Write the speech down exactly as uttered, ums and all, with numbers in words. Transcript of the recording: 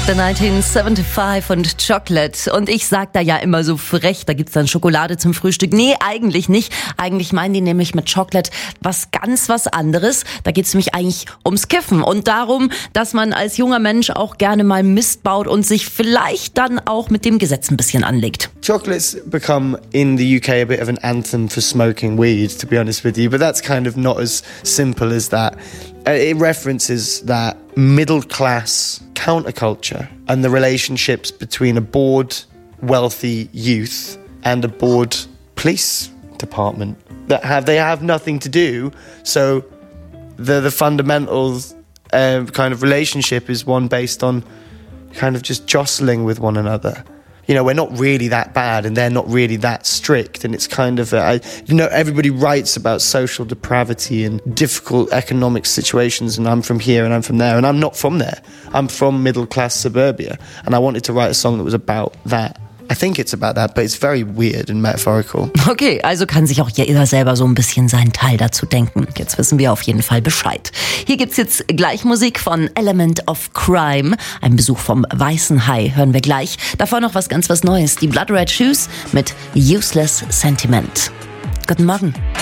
The neunzehnhundertfünfundsiebzig und Chocolate. Und ich sag da ja immer so frech, da gibt's dann Schokolade zum Frühstück. Nee, eigentlich nicht. Eigentlich meinen die nämlich mit Chocolate was ganz was anderes. Da geht's nämlich eigentlich ums Kiffen und darum, dass man als junger Mensch auch gerne mal Mist baut und sich vielleicht dann auch mit dem Gesetz ein bisschen anlegt. Chocolate's become, in the U K, a bit of an anthem for smoking weed, to be honest with you, but that's kind of not as simple as that. Uh, it references that middle-class counterculture and the relationships between a bored, wealthy youth and a bored police department that have they have nothing to do. So the the fundamental uh, kind of relationship is one based on kind of just jostling with one another. You know, we're not really that bad and they're not really that strict. And it's kind of, uh, I, you know, everybody writes about social depravity and difficult economic situations. And I'm from here and I'm from there. And I'm not from there. I'm from middle-class suburbia. And I wanted to write a song that was about that. I think it's about that, but it's very weird and metaphorical. Okay, also kann sich auch jeder selber so ein bisschen seinen Teil dazu denken. Jetzt wissen wir auf jeden Fall Bescheid. Hier gibt's jetzt gleich Musik von Element of Crime. Ein Besuch vom Weißen Hai hören wir gleich. Davor noch was ganz was Neues. Die Blood Red Shoes mit Useless Sentiment. Guten Morgen.